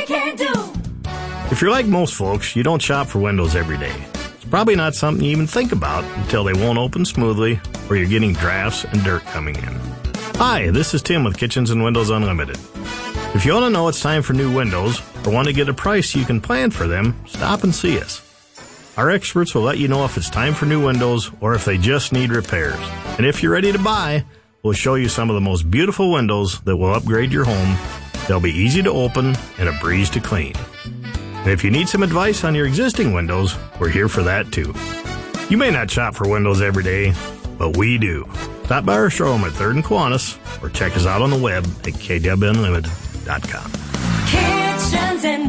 can do. If you're like most folks, you don't shop for windows every day. It's probably not something you even think about until they won't open smoothly or you're getting drafts and dirt coming in. Hi, this is Tim with Kitchens and Windows Unlimited. If you want to know it's time for new windows or want to get a price so you can plan for them, stop and see us. Our experts will let you know if it's time for new windows or if they just need repairs. And if you're ready to buy, we'll show you some of the most beautiful windows that will upgrade your home. They'll be easy to open and a breeze to clean. And if you need some advice on your existing windows, we're here for that too. You may not shop for windows every day, but we do. Stop by our showroom at 3rd and Kiwanis or check us out on the web at kwunlimited.com. Kitchens and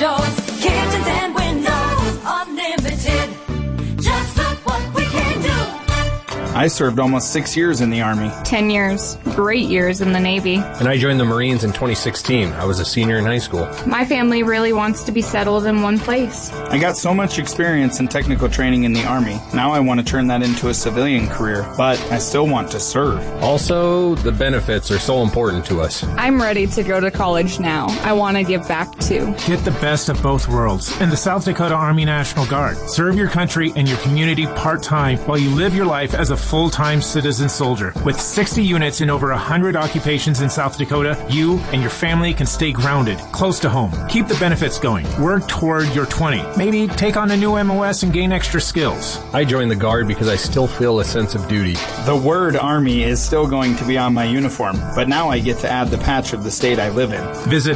Windows Unlimited. Just look what we can do. I served almost 6 years in the Army. 10 years. Great years in the Navy. And I joined the Marines in 2016. I was a senior in high school. My family really wants to be settled in one place. I got so much experience and technical training in the Army. Now I want to turn that into a civilian career, but I still want to serve. Also, the benefits are so important to us. I'm ready to go to college now. I want to give back too. Get the best of both worlds in the South Dakota Army National Guard. Serve your country and your community part-time while you live your life as a full-time citizen soldier. With 60 units in over 100 occupations in South Dakota, you and your family can stay grounded, close to home. Keep the benefits going. Work toward your 20. Maybe take on a new MOS and gain extra skills. I joined the Guard because I still feel a sense of duty. The word Army is still going to be on my uniform, but now I get to add the patch of the state I live in. Visit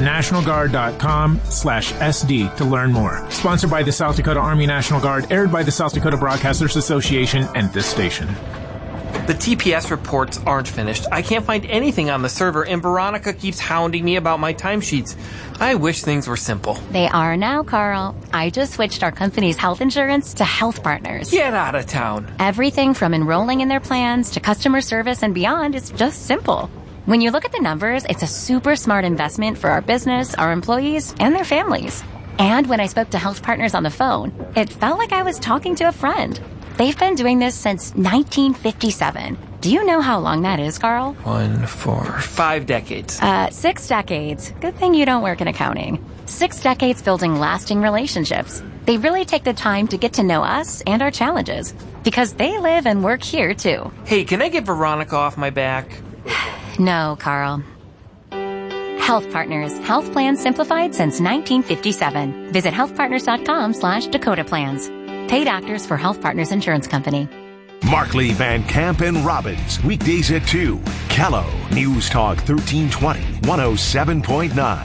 nationalguard.com/SD to learn more. Sponsored by the South Dakota Army National Guard, aired by the South Dakota Broadcasters Association and this station. The TPS reports aren't finished. I can't find anything on the server, and Veronica keeps hounding me about my timesheets. I wish things were simple. They are now, Carl. I just switched our company's health insurance to Health Partners. Get out of town. Everything from enrolling in their plans to customer service and beyond is just simple. When you look at the numbers, it's a super smart investment for our business, our employees, and their families. And when I spoke to Health Partners on the phone, it felt like I was talking to a friend. They've been doing this since 1957. Do you know how long that is, Carl? 1, 4, 5 decades. 6 decades. Good thing you don't work in accounting. 6 decades building lasting relationships. They really take the time to get to know us and our challenges because they live and work here, too. Hey, can I get Veronica off my back? No, Carl. Health Partners. Health plans simplified since 1957. Visit healthpartners.com/Dakota Plans. Paid actors for Health Partners Insurance Company. Markley, Van Camp, and Robbins. Weekdays at 2. Callow. News Talk 1320. 107.9.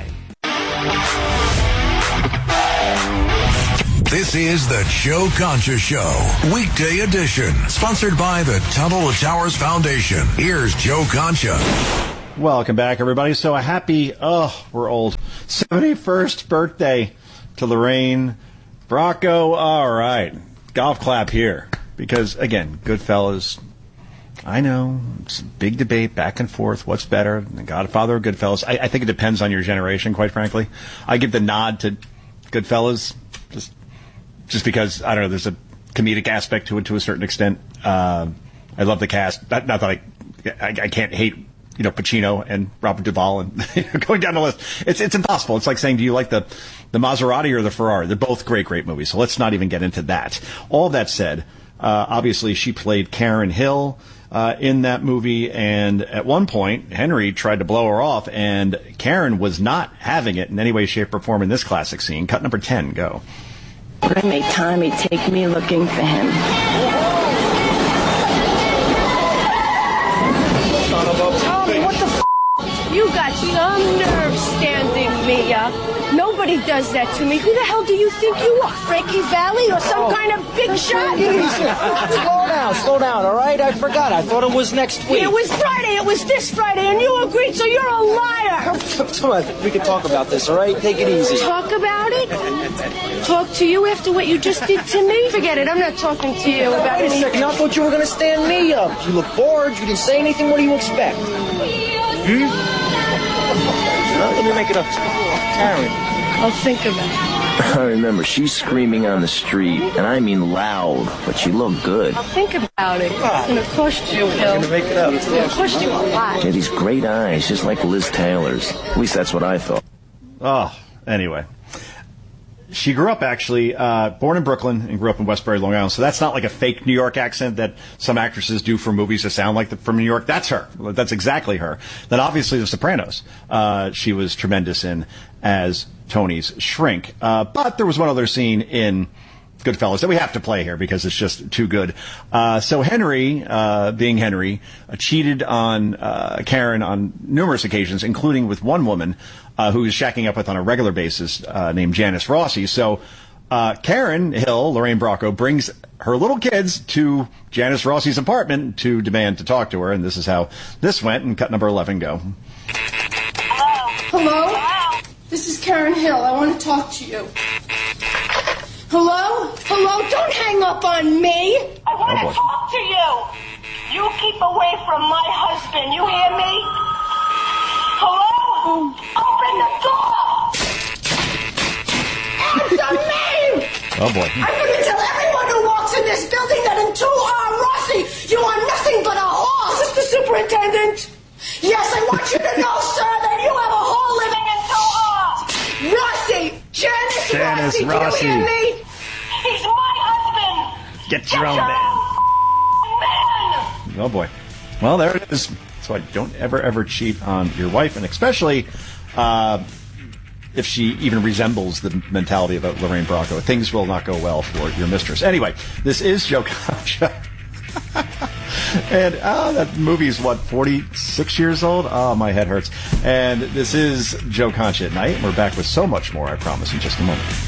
This is the Joe Concha Show. Weekday edition. Sponsored by the Tunnel to Towers Foundation. Here's Joe Concha. Welcome back, everybody. So a happy, we're old, 71st birthday to Lorraine Bracco. All right. Golf clap here. Because, again, Goodfellas, I know, it's a big debate back and forth. What's better, The Godfather or Goodfellas? I think it depends on your generation, quite frankly. I give the nod to Goodfellas just because, I don't know, there's a comedic aspect to it to a certain extent. I love the cast. Not that I can't hate, Pacino and Robert Duvall and going down the list. It's impossible. It's like saying, do you like the Maserati or the Ferrari? They're both great movies. So let's not even get into that. All that said, obviously she played Karen Hill in that movie, and at one point Henry tried to blow her off, and Karen was not having it in any way, shape, or form in this classic scene. Cut number 10, go. I made Tommy take me looking for him. Tommy, what the f***? You got some nerve standing me up. Nobody does that to me. Who the hell do you think you are? Frankie Valli or some kind of big shot? Slow down, all right? I forgot. I thought it was next week. It was Friday. It was this Friday, and you agreed, so you're a liar. Come on, we can talk about this, all right? Take it easy. Talk about it? Talk to you after what you just did to me? Forget it. I'm not talking to you about Wait a second. I thought you were going to stand me up. You look bored. You didn't say anything. What do you expect? Let me make it up to Karen. I'll think about it. I remember, she's screaming on the street, and I mean loud, but she looked good. I'll think about it. It's going to cost you, Bill. I'm going to make it up. It's going to cost you a lot. She had these great eyes, just like Liz Taylor's. At least that's what I thought. Oh, Anyway. She grew up, actually, born in Brooklyn and grew up in Westbury, Long Island. So that's not like a fake New York accent that some actresses do for movies that sound like from New York. That's her. That's exactly her. Then obviously The Sopranos. She was tremendous in as Tony's shrink. But there was one other scene in Goodfellas that we have to play here because it's just too good. So Henry, being Henry, cheated on Karen on numerous occasions, including with one woman who he's shacking up with on a regular basis named Janice Rossi. So Karen Hill, Lorraine Bracco, brings her little kids to Janice Rossi's apartment to demand to talk to her, and this is how this went, and cut number 11 go. Hello? This is Karen Hill. I want to talk to you. Hello? Hello? Don't hang up on me. I want to talk to you. You keep away from my husband. You hear me? Hello? Open the door. Answer me. Oh, boy. I'm going to tell everyone who walks in this building that in 2R Rossi, you are nothing but a horse. Mr. Superintendent. Yes, I want you to know, sir, that you have a whore living in 2R. Rossi. Janice Rossi. Do you hear me? He's my husband. Get your own man. Oh, boy. Well, there it is. So I don't ever cheat on your wife, and especially if she even resembles the mentality of Lorraine Bracco. Things will not go well for your mistress. Anyway, this is Joe Concha. And that movie's, 46 years old? Oh, my head hurts. And this is Joe Concha at Night. We're back with so much more, I promise, in just a moment.